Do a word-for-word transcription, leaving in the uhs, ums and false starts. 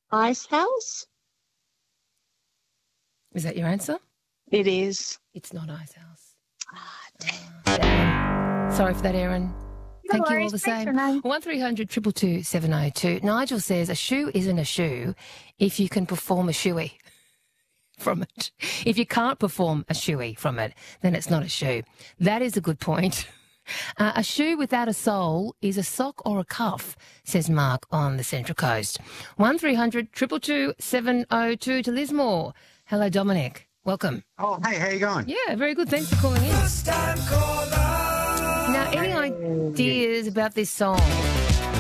Ice House? Is that your answer? It is. It's not Ice House. Ah, damn. Uh, damn. Sorry for that, Erin. No Thank you worries. all the Thanks, same. Renee. one three hundred two two two seven oh two. Nigel says a shoe isn't a shoe if you can perform a shoey from it. If you can't perform a shoey from it, then it's not a shoe. That is a good point. Uh, a shoe without a sole is a sock or a cuff, says Mark on the Central Coast. one three hundred two two two seven oh two to Lismore. Hello, Dominic. Welcome. Oh, hey, how you going? Yeah, very good. Thanks for calling in. Now, any ideas about this song?